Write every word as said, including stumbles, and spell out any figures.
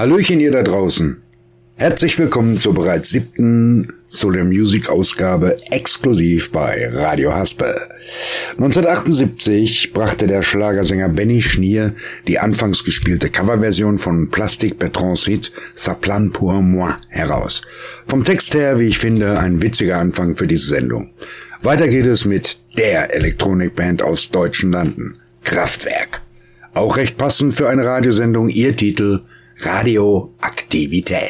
Hallöchen ihr da draußen. Herzlich willkommen zur bereits siebten Solar Music Ausgabe exklusiv bei Radio Haspel. neunzehnhundertachtundsiebzig brachte der Schlagersänger Benny Schnier die anfangs gespielte Coverversion von Plastic Bertrands Hit Ça plane pour moi heraus. Vom Text her, wie ich finde, ein witziger Anfang für diese Sendung. Weiter geht es mit der Elektronikband aus deutschen Landen, Kraftwerk. Auch recht passend für eine Radiosendung ihr Titel Radioaktivität.